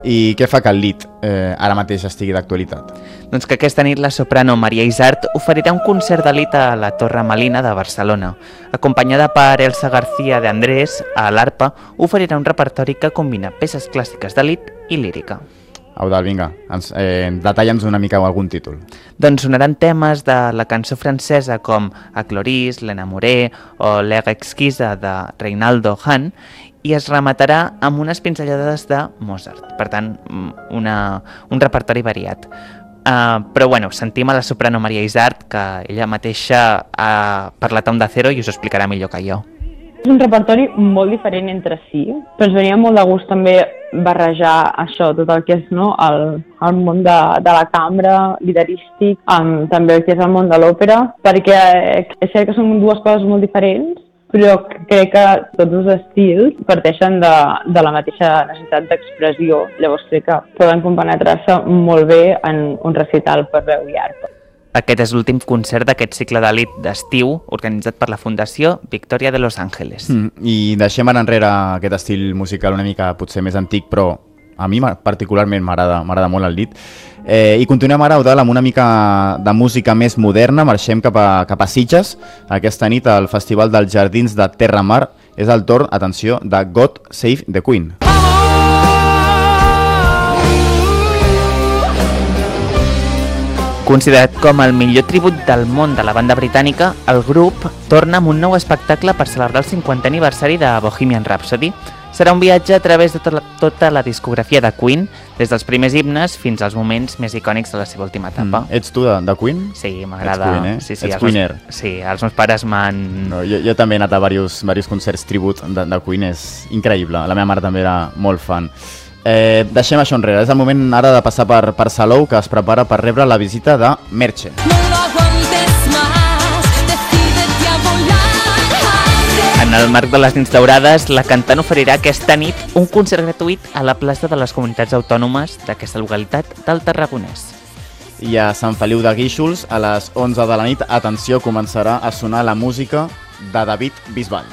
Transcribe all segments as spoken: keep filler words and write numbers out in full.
I què fa que el Lit eh, ara mateix estigui d'actualitat? Doncs que aquesta nit la soprano Maria Isart oferirà un concert de Lit a la Torre Melina de Barcelona. Acompanyada per Elsa García de Andrés, a l'arpa, oferirà un repertori que combina peces clàssiques de Lit i lírica. Eudald, vinga, ens, eh, detalla'ns una mica algun títol. Doncs sonaran temes de la cançó francesa com A Cloris, l'Enamoré o L'Air Exquisa de Reinaldo Hahn, i es rematarà amb unes pinzellades de Mozart. Per tant, una, un repertori variat. Uh, però bueno, sentim a la soprano Maria Isart, que ella mateixa ha parlat a Onda Cero i us ho explicarà millor que jo. És un repertori molt diferent entre si, però ens venia molt de gust també barrejar això, tot el que és no, el, el món de, de la cambra, liderístic, amb també el que és el món de l'òpera, perquè és cert que són dues coses molt diferents, però crec que tots els estils parteixen de, de la mateixa necessitat d'expressió, llavors crec que poden compenetrar-se molt bé en un recital per veu i arpa. Aquest és l'últim concert d'aquest cicle de Lit d'estiu organitzat per la Fundació Victoria de Los Ángeles. Mm, I deixem ara enrere aquest estil musical una mica potser més antic, però a mi particularment m'agrada molt el Lit. Eh, I continuem ara, Eudald, amb una mica de música més moderna. Marxem cap a, cap a Sitges. Aquesta nit al Festival dels Jardins de Terra Mar és el torn, atenció, de God Save the Queen. Considerat com el millor tribut del món de la banda britànica, el grup torna amb un nou espectacle per celebrar el cinquantè aniversari de Bohemian Rhapsody. Serà un viatge a través de tota la, tota la discografia de Queen, des dels primers himnes fins als moments més icònics de la seva última etapa. Mm. Ets tu de, de Queen? Sí, m'agrada. Ets Queen, eh? Sí, sí, Ets els Queener. Meus, sí, els meus pares m'han... No, jo, jo també he anat a diversos, diversos concerts tribut de, de Queen, és increïble. La meva mare també era molt fan. Eh, deixem això enrere, és el moment ara de passar per, per Salou, que es prepara per rebre la visita de Merche. En el marc de les nits daurades, la cantant oferirà aquesta nit un concert gratuït a la plaça de les comunitats autònomes d'aquesta localitat del Tarragonès. I a Sant Feliu de Guíxols, a les onze de la nit, atenció, començarà a sonar la música de David Bisbal.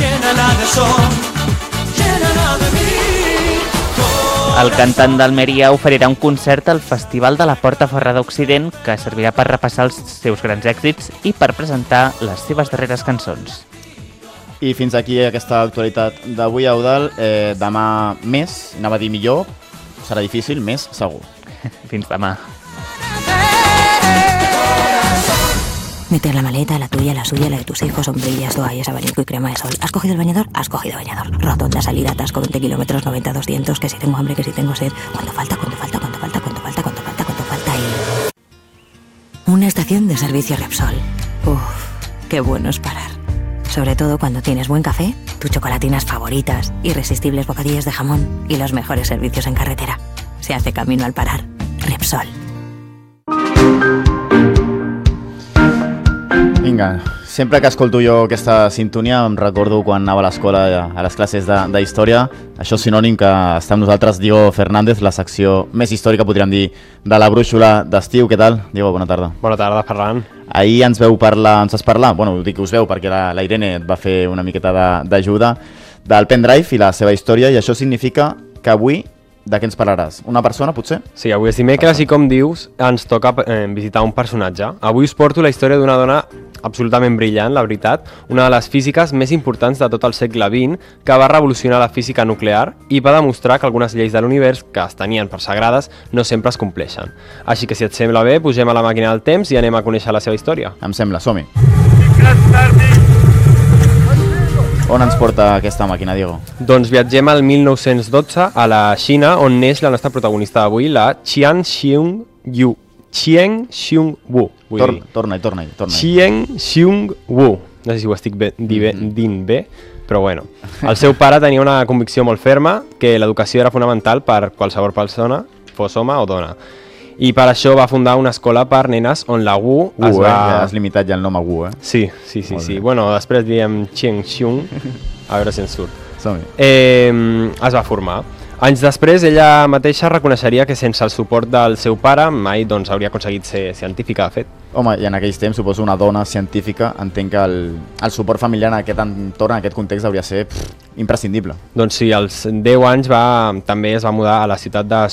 El cantant d'Almeria oferirà un concert al Festival de la Porta Ferrada Occident que servirà per repassar els seus grans èxits i per presentar les seves darreres cançons. I fins aquí aquesta actualitat d'avui, Eudald. Eh, demà més, anava a dir millor, serà difícil, més segur. Fins demà. Meter la maleta, la tuya, la suya, la de tus hijos, sombrillas, toallas, abanico y crema de sol. ¿Has cogido el bañador? Has cogido bañador. Rotonda, salida, atasco, veinte kilómetros, noventa, doscientos, que si tengo hambre, que si tengo sed. ¿Cuánto falta? ¿Cuánto falta? ¿Cuánto falta? ¿Cuánto falta? ¿Cuánto falta? ¿Cuánto falta? Y... una estación de servicio Repsol. Uf, qué bueno es parar. Sobre todo cuando tienes buen café, tus chocolatinas favoritas, irresistibles bocadillos de jamón y los mejores servicios en carretera. Se hace camino al parar. Repsol. Vinga, sempre que escolto jo aquesta sintonia em recordo quan anava a l'escola a les classes de, de història. Això és sinònim que està amb nosaltres Diego Fernández, la secció més històrica, podríem dir, de la brúixola d'estiu. Què tal? Diego, bona tarda. Bona tarda, Ferran. Ahir ens veu parlar, ens has parlat, bueno, dic que us veu perquè la, la Irene et va fer una miqueta d'ajuda del pendrive i la seva història, i això significa que avui de què ens parlaràs? Una persona, potser? Sí, avui és dimecres i, com dius, ens toca eh, visitar un personatge. Avui us porto la història d'una dona absolutament brillant, la veritat, una de les físiques més importants de tot el segle vint, que va revolucionar la física nuclear i va demostrar que algunes lleis de l'univers, que es tenien per sagrades, no sempre es compleixen. Així que, si et sembla bé, pugem a la màquina del temps i anem a conèixer la seva història. Em sembla, som-hi. On ens porta aquesta màquina, Diego? Doncs viatgem al mil nou-cents dotze a la Xina, on neix la nostra protagonista d'avui, la Qian Xiong-yu. Qian Xiong-wu. Tor torna-hi, torna-hi. Torna Qian Xiong-wu. No sé si ho estic bé, di bé, dint bé, però bueno. El seu pare tenia una convicció molt ferma que l'educació era fonamental per qualsevol persona, fos home o dona. I per això va fundar una escola per nenes on la Wu Wu, es va... Eh? Ja has limitat ja el nom a Wu, eh? Sí, sí, sí. sí. Bueno, després diem Qian Xiong, a veure si ens surt. Som-hi. Eh, es va formar. Anys després, ella mateixa reconeixeria que sense el suport del seu pare mai doncs, hauria aconseguit ser científica, de fet. Home, i en aquells temps, suposo, una dona científica, entenc que el, el suport familiar en aquest entorn, en aquest context, hauria de ser pff, imprescindible. Doncs sí, als deu anys va, també es va mudar a la ciutat de